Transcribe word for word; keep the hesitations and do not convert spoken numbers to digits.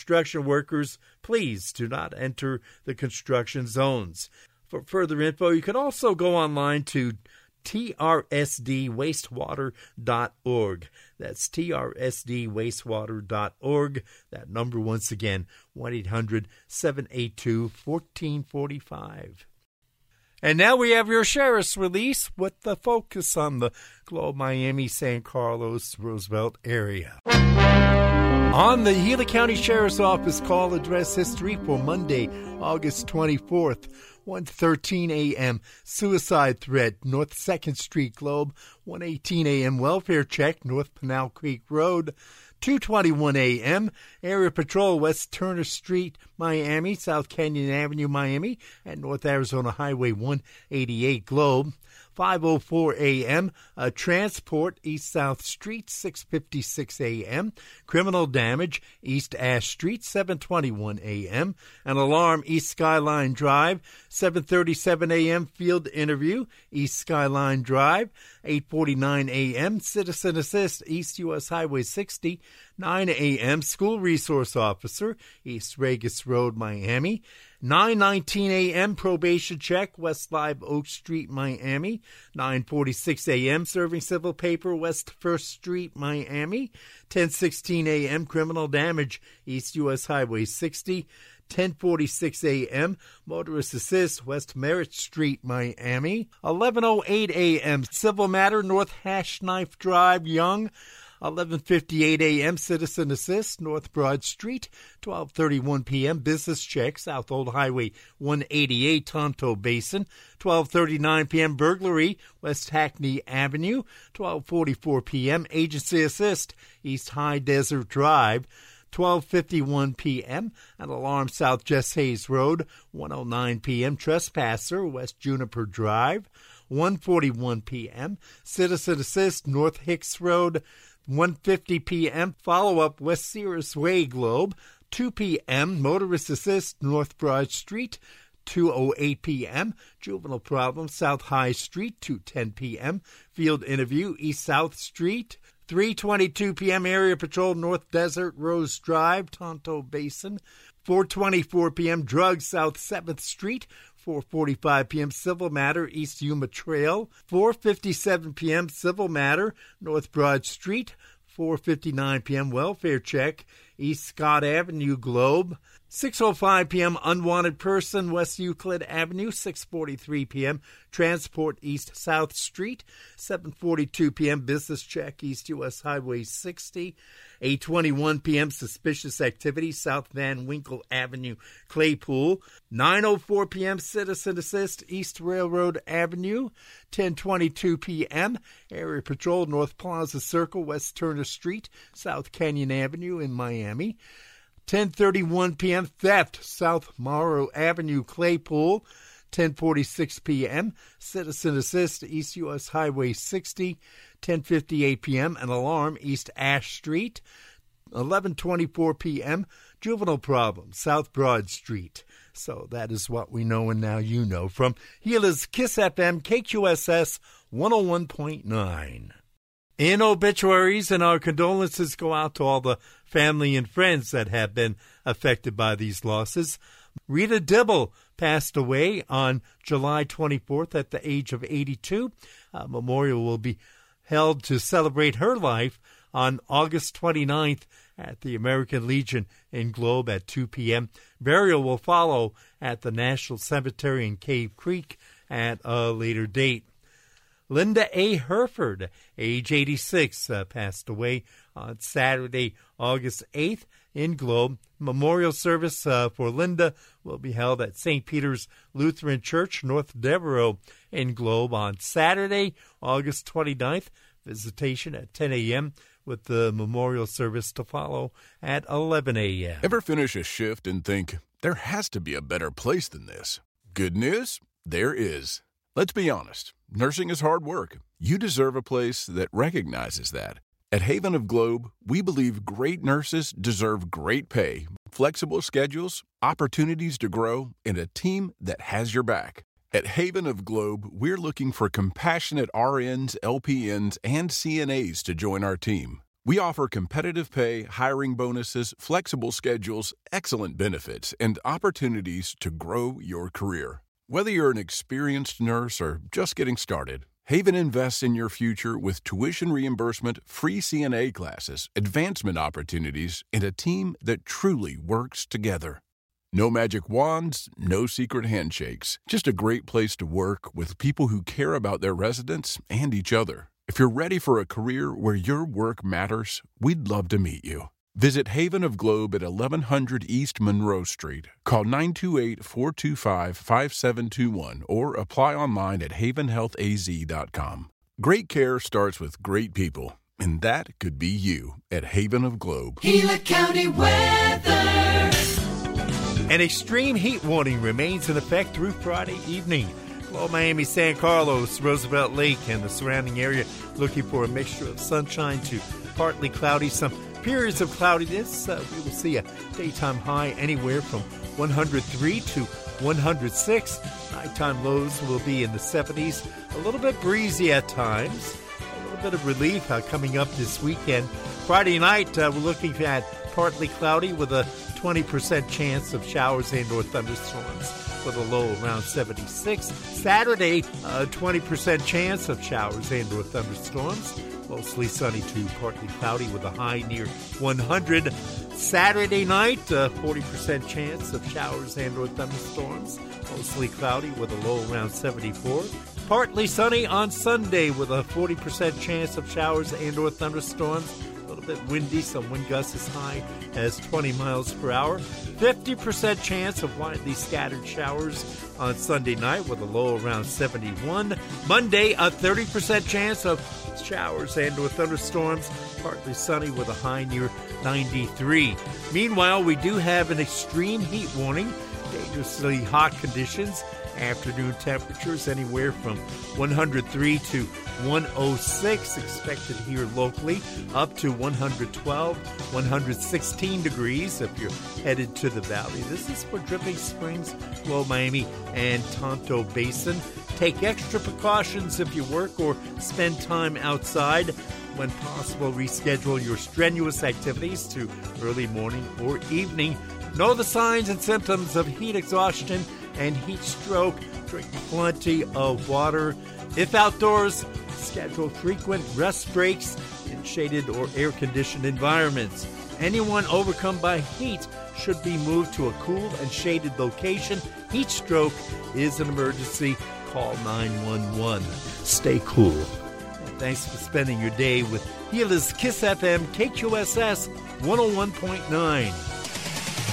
construction workers, please do not enter the construction zones. For further info, you can also go online to T R S D wastewater dot org. That's T R S D wastewater dot org. That number once again, one eight hundred seven eight two one four four five. And now we have your sheriff's release with the focus on the Globe, Miami, San Carlos, Roosevelt area. On the Gila County Sheriff's Office call address history for Monday, August twenty-fourth, one thirteen a.m. Suicide threat, North second Street, Globe. one eighteen a.m. Welfare check, North Pinal Creek Road. two twenty-one a.m. Area Patrol, West Turner Street, Miami, South Canyon Avenue, Miami, and North Arizona Highway one eighty-eight, Globe. five oh four a.m. A transport, East South Street, six fifty-six a.m. Criminal damage, East Ash Street, seven twenty-one a.m. An alarm, East Skyline Drive, seven thirty-seven a.m. Field interview, East Skyline Drive, eight forty-nine a.m. Citizen assist, East U S Highway sixty, nine a.m. School resource officer, East Regis Road, Miami. nine nineteen a.m. probation check, West Live Oak Street, Miami. nine forty-six a.m. serving civil paper, West First Street, Miami. ten sixteen a.m. criminal damage, East U S Highway sixty. ten forty-six a.m. motorist assist, West Merritt Street, Miami. eleven oh eight a.m. civil matter, North Hash Knife Drive, Young. eleven fifty-eight a.m. Citizen Assist, North Broad Street. twelve thirty-one p.m. Business check, South Old Highway one eighty-eight, Tonto Basin. twelve thirty-nine p.m. Burglary, West Hackney Avenue. twelve forty-four p.m. Agency Assist, East High Desert Drive. twelve fifty-one p.m. An alarm, South Jess Hayes Road. one oh nine p.m. Trespasser, West Juniper Drive. one forty-one p.m. Citizen Assist, North Hicks Road. one fifty p.m. Follow-up, West Sears Way, Globe. two p.m. Motorist Assist, North Broad Street. two oh eight p.m. Juvenile problem, South High Street. two ten p.m. Field interview, East South Street. three twenty-two p.m. Area Patrol, North Desert Rose Drive, Tonto Basin. four twenty-four p.m. Drugs, South seventh Street. four forty-five p.m. Civil Matter, East Yuma Trail. four fifty-seven p.m. Civil Matter, North Broad Street. four fifty-nine p.m. Welfare check, East Scott Avenue, Globe. six oh five p.m. Unwanted person, West Euclid Avenue. six forty-three p.m. Transport, East South Street. seven forty-two p.m. Business check, East U S Highway sixty. eight twenty-one p.m. Suspicious activity, South Van Winkle Avenue, Claypool. nine oh four p.m. Citizen Assist, East Railroad Avenue. ten twenty-two p.m. Area Patrol, North Plaza Circle, West Turner Street, South Canyon Avenue in Miami. ten thirty-one p.m. Theft, South Morrow Avenue, Claypool. ten forty-six p.m. Citizen Assist, East U S Highway sixty. ten fifty-eight p.m. An alarm, East Ash Street. eleven twenty-four p.m. Juvenile problem, South Broad Street. So that is what we know, and now you know. From Gila's Kiss F M, K Q S S one oh one point nine. In obituaries, and our condolences go out to all the family and friends that have been affected by these losses. Rita Dibble passed away on July twenty-fourth at the age of eighty-two. A memorial will be held to celebrate her life on August twenty-ninth at the American Legion in Globe at two p.m. Burial will follow at the National Cemetery in Cave Creek at a later date. Linda A. Herford, age eighty-six, uh, passed away on Saturday, August eighth in Globe. Memorial service uh, for Linda will be held at Saint Peter's Lutheran Church, North Devereaux in Globe on Saturday, August twenty-ninth. Visitation at ten a.m. with the memorial service to follow at eleven a.m. Ever finish a shift and think, there has to be a better place than this? Good news? There is. Let's be honest. Nursing is hard work. You deserve a place that recognizes that. At Haven of Globe, we believe great nurses deserve great pay, flexible schedules, opportunities to grow, and a team that has your back. At Haven of Globe, we're looking for compassionate R Ns, L P Ns, and C N As to join our team. We offer competitive pay, hiring bonuses, flexible schedules, excellent benefits, and opportunities to grow your career. Whether you're an experienced nurse or just getting started, Haven invests in your future with tuition reimbursement, free C N A classes, advancement opportunities, and a team that truly works together. No magic wands, no secret handshakes, just a great place to work with people who care about their residents and each other. If you're ready for a career where your work matters, we'd love to meet you. Visit Haven of Globe at eleven hundred East Monroe Street. Call nine two eight, four two five, five seven two one or apply online at haven health a z dot com. Great care starts with great people, and that could be you at Haven of Globe. Gila County weather. An extreme heat warning remains in effect through Friday evening. Well, Miami, San Carlos, Roosevelt Lake, and the surrounding area looking for a mixture of sunshine to partly cloudy. Some periods of cloudiness. Uh, we will see a daytime high anywhere from one hundred three to one hundred six. Nighttime lows will be in the seventies. A little bit breezy at times. A little bit of relief uh, coming up this weekend. Friday night, uh, we're looking at partly cloudy with a twenty percent chance of showers and or thunderstorms, with a low around seventy-six. Saturday, a twenty percent chance of showers and or thunderstorms. Mostly sunny to partly cloudy with a high near one hundred. Saturday night, a forty percent chance of showers and or thunderstorms. Mostly cloudy with a low around seventy-four. Partly sunny on Sunday with a forty percent chance of showers and or thunderstorms. A little bit windy, some wind gusts as high as twenty miles per hour. fifty percent chance of widely scattered showers on Sunday night with a low around seventy-one. Monday, a thirty percent chance of showers and or thunderstorms. Partly sunny with a high near ninety-three. Meanwhile, we do have an extreme heat warning. Dangerously hot conditions. Afternoon temperatures anywhere from one hundred three to one hundred six expected here locally, up to one hundred twelve, one hundred sixteen degrees if you're headed to the valley. This is for Dripping Springs, Low Miami, and Tonto Basin. Take extra precautions if you work or spend time outside. When possible, reschedule your strenuous activities to early morning or evening. Know the signs and symptoms of heat exhaustion and heat stroke. Drink plenty of water. If outdoors, schedule frequent rest breaks in shaded or air-conditioned environments. Anyone overcome by heat should be moved to a cool and shaded location. Heat stroke is an emergency. Call nine one one. Stay cool. And thanks for spending your day with Gila's Kiss F M K Q S S one oh one point nine.